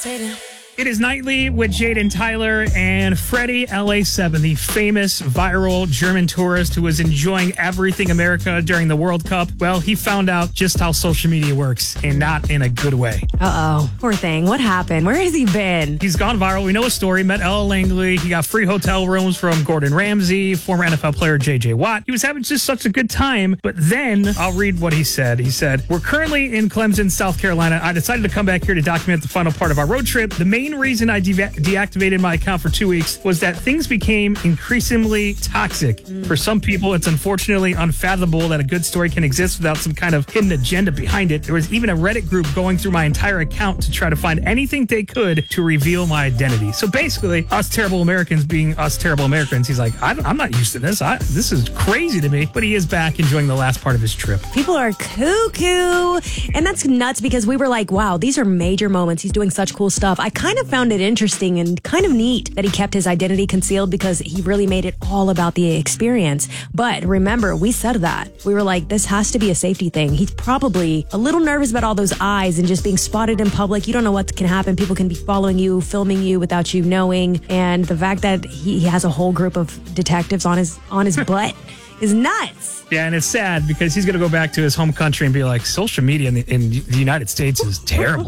It is Nightly with Jaden Tyler and Freddie LA7, the famous viral German tourist who was enjoying everything America during the World Cup. Well, he found out just how social media works, and not in a good way. Uh-oh. Poor thing. What happened? Where has he been? He's gone viral. We know his story. Met Ella Langley. He got free hotel rooms from Gordon Ramsay, former NFL player J.J. Watt. He was having just such a good time. But then, I'll read what he said. He said, "We're currently in Clemson, South Carolina. I decided to come back here to document the final part of our road trip. The main reason I deactivated my account for 2 weeks was that things became increasingly toxic. For some people, it's unfortunately unfathomable that a good story can exist without some kind of hidden agenda behind it. There was even a Reddit group going through my entire account to try to find anything they could to reveal my identity." So basically, us terrible Americans being us terrible Americans, he's like, I'm not used to this. This is crazy to me. But he is back enjoying the last part of his trip. People are cuckoo. And that's nuts because we were like, wow, these are major moments. He's doing such cool stuff. I kind of found it interesting and kind of neat that he kept his identity concealed because he really made it all about the experience. But remember, we said that. We were like, this has to be a safety thing. He's probably a little nervous about all those eyes and just being spotted in public. You don't know what can happen. People can be following you, filming you without you knowing. And the fact that he has a whole group of detectives on his butt is nuts. Yeah, and it's sad because he's going to go back to his home country and be like, social media in the United States is terrible.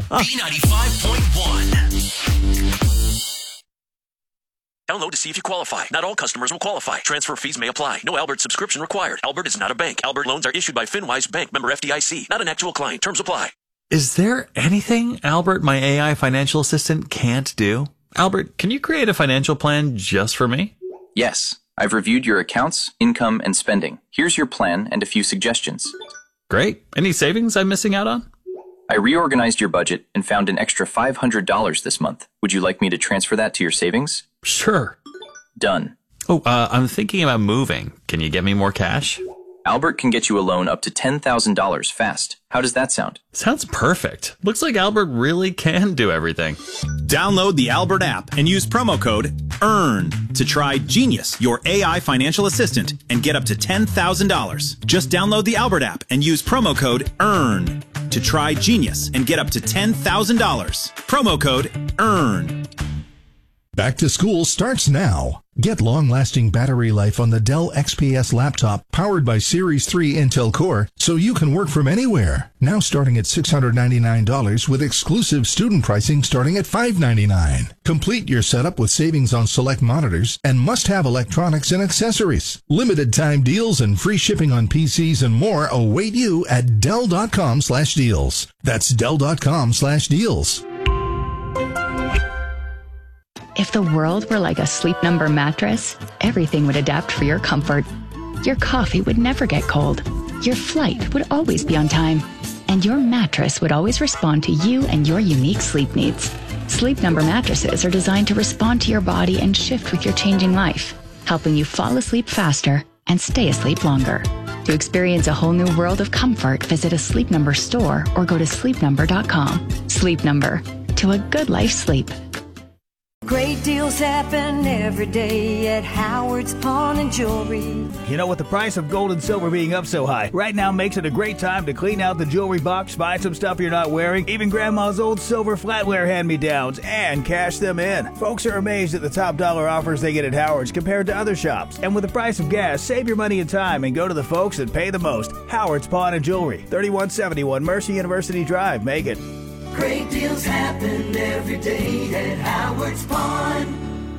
B95.1. Download to see if you qualify. Not all customers will qualify. Transfer fees may apply. No Albert subscription required. Albert is not a bank. Albert loans are issued by FinWise Bank, member FDIC. Not an actual client. Terms apply. Is there anything Albert, my AI financial assistant, can't do? Albert, can you create a financial plan just for me? Yes. I've reviewed your accounts, income, and spending. Here's your plan and a few suggestions. Great. Any savings I'm missing out on? I reorganized your budget and found an extra $500 this month. Would you like me to transfer that to your savings? Sure. Done. Oh, I'm thinking about moving. Can you get me more cash? Albert can get you a loan up to $10,000 fast. How does that sound? Sounds perfect. Looks like Albert really can do everything. Download the Albert app and use promo code EARN to try Genius, your AI financial assistant, and get up to $10,000. Just download the Albert app and use promo code EARN to try Genius and get up to $10,000. Promo code EARN. Back to school starts now. Get long-lasting battery life on the Dell XPS laptop powered by Series 3 Intel Core so you can work from anywhere. Now starting at $699 with exclusive student pricing starting at $599. Complete your setup with savings on select monitors and must-have electronics and accessories. Limited time deals and free shipping on PCs and more await you at Dell.com/deals. That's Dell.com/deals. If the world were like a Sleep Number mattress, everything would adapt for your comfort. Your coffee would never get cold. Your flight would always be on time. And your mattress would always respond to you and your unique sleep needs. Sleep Number mattresses are designed to respond to your body and shift with your changing life, helping you fall asleep faster and stay asleep longer. To experience a whole new world of comfort, visit a Sleep Number store or go to sleepnumber.com. Sleep Number. To a good life sleep. Great deals happen every day at Howard's Pawn and Jewelry. You know, with the price of gold and silver being up so high, right now makes it a great time to clean out the jewelry box, buy some stuff you're not wearing, even Grandma's old silver flatware hand-me-downs, and cash them in. Folks are amazed at the top dollar offers they get at Howard's compared to other shops. And with the price of gas, save your money and time and go to the folks that pay the most. Howard's Pawn and Jewelry, 3171 Mercy University Drive, Macon. Great deals happen every day at Howard's Pawn.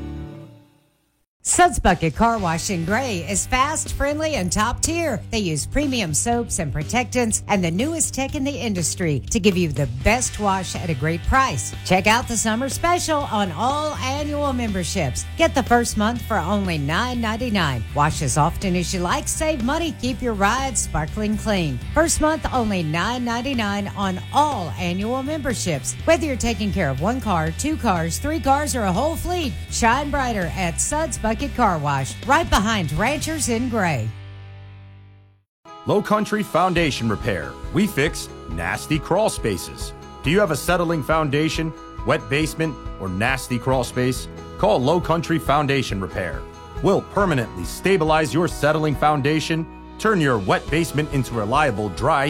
Suds Bucket Car Wash in Gray is fast, friendly, and top tier. They use premium soaps and protectants and the newest tech in the industry to give you the best wash at a great price. Check out the summer special on all annual memberships. Get the first month for only $9.99. Wash as often as you like, save money, keep your ride sparkling clean. First month only $9.99 on all annual memberships. Whether you're taking care of one car, two cars, three cars, or a whole fleet, shine brighter at Suds Bucket Car Wash, right behind Ranchers in Gray. Low Country Foundation Repair. We fix nasty crawl spaces. Do you have a settling foundation, wet basement, or nasty crawl space? Call Low Country Foundation Repair. We'll permanently stabilize your settling foundation, turn your wet basement into reliable dry